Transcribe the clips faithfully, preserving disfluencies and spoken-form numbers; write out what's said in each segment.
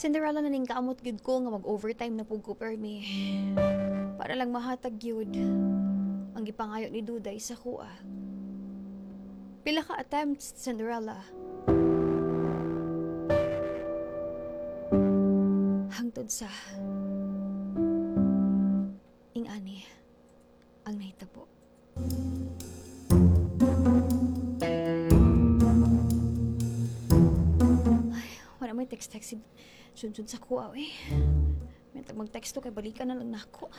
Cinderella na ning kaamot gyud ko nga mag-overtime na pug ko permi. Para lang mahatag gyud ang gipangayo ni Duday sa kuha. Pila ka attempts, Cinderella. Hangtod sa ing-ani ang nahitabo. Ay, wala may text-text si Junjun sa kuha, eh. May mag-text to kay balikan na lang nako.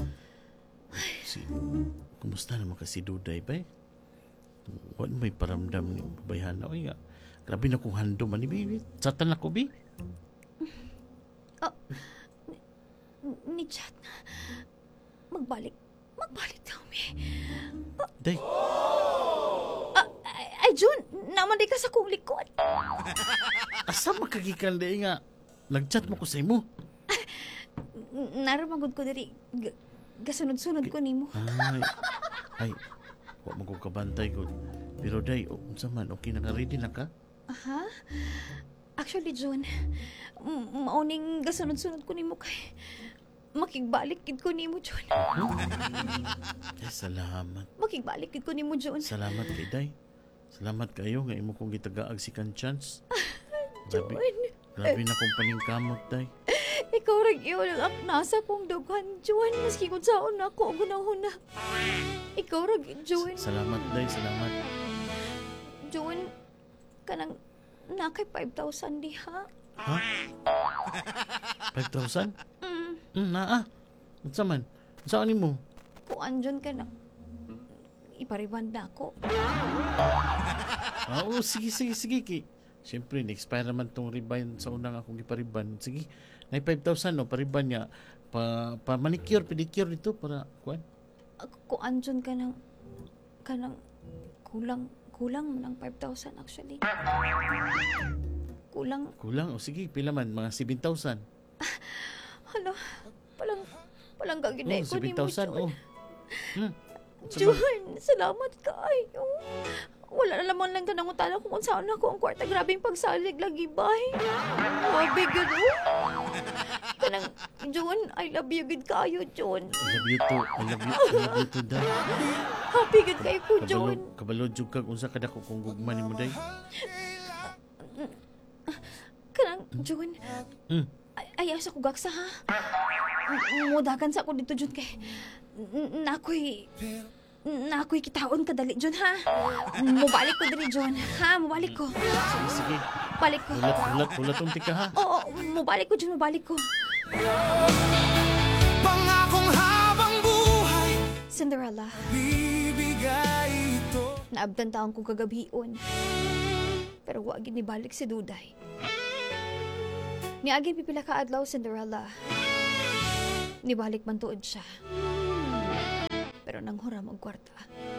Si, kumusta naman kasi Duday, bay? Wala may paramdam ni babayhan na. Oy, nga. Grabe na kong hando man ni baby. Satan ako, bi? Oh, ni, ni chat. Magbalik. Magbalik daw, mi. Oh, Day. ah, ay, ay, Jun, naman di ka sa kong likod. Asa makagikan, day nga? Nag-chat mo ko sa imo. Naramagod ko diri. G- gasunod-sunod ko nimo. Ay, ay, huwag mo kong kabantay ko. Pero day, o, unsa man, okay na nga, ready na ka? Aha? Actually, Jun, m- mauning gasunod-sunod ko nimo kay makigbalik gid ko nimo, Jun. Ay, salamat. Makigbalik gid ko nimo, Jun. Salamat kay day. Salamat kayo nga imo kong gitagaag si Chance. Grabe, Jun, grabe na kong paningkamot, day. ikaw rin iyon ang nasa kong dugan, Jun. Maski kung saan ako, gunahuna. Ikaw rin, Jun. Salamat, day. Salamat. Jun, kanang nakay five thousand di, ha? Ha? five thousand? Mm. Mm, naa. Unsa man? Saan ni mo? Kuan, Jun, ka na. Ipariban na ako. Ah, oo, sige, sige, sige. Ki. Siyempre, na-expire naman tong riban sa unang akong ipariban. Sige, na five thousand, no? Pariban niya. Pa, pa manicure, pedicure dito para, kuan? Kuan, Jun, ka ng, ka ng, kulang, kulang mo ng five thousand actually. Kulang, Kulang. O sige, pila man? Mga seven thousand. ano, palang, palang gaginay Oh, ko ni seven mo, thousand. Jun. Oh. Hmm. Unsa man? Jun, salamat kayo. Wala na lamang lang ka nangutala kung saan ako ang kwarta. Grabing pagsalig lagi, bay. Wabi, good, oh. Kanang, Jun, I love you, good kayo, Jun. I love you too. I love you. I love you too, day. Happy, good kayo ko, Jun. Kabalo, kabalo, jug kag unsa kada ko kung gugman ni mo, day. Kanang, Jun, Hmm. ay ayaw sa kugaksa, ha? M- Mudagan sa ako dito, Jun, kay n- nakoy, nakoy kitaon ka dali, Jun, ha? Mubalik ko diri, Jun, ha? Mubalik ko. Sige, sige. Balik ko. Ulat, ulat, ulat unti ka, ha? Oo, mubalik ko, Jun, mubalik ko. Pangakong habang buhay Cinderella, bibigay ito. naabdan taon kong kagabion. Pero wag ni balik si Duday. Niagi pipila ka adlaw, Cinderella. Nibalik man tuod siya. Pero nang huram og kwarta.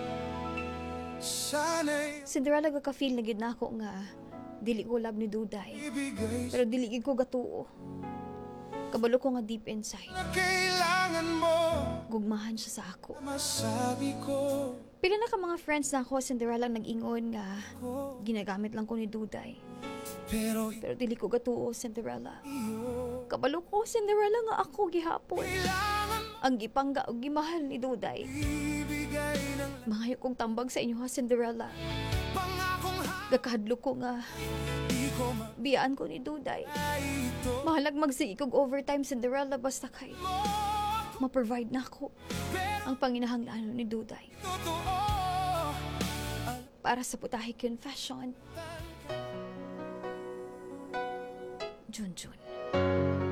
Sana'y Cinderella gaka-feel na gid nako nga dili ko love ni Duday. ibigay Pero dili gid ko gatuo. Kabalo ko nga deep inside. na kailangan mo. Gugmahan siya sa ako. Masabi ko Pila na ka mga friends na ako, Cinderella nag-ingon nga ginagamit lang ko ni Duday. pero Pero dili ko gatuo, Cinderella. iyo Kabalo ko, Cinderella nga ako gihapon. kailangan Ang gipangga o gimahal ni Duday. ibigay ng Mahayo kong tambag sa inyo, ha, Cinderella. pangakong Gakahadlo ko nga hindi ko biyaan ko ni Duday. maay ito. Mahalag magsiig og overtime, Cinderella, basta kay ma-provide na ako ang panginahanglan ni Duday. Totoo Para sa putahe confession, Junjun.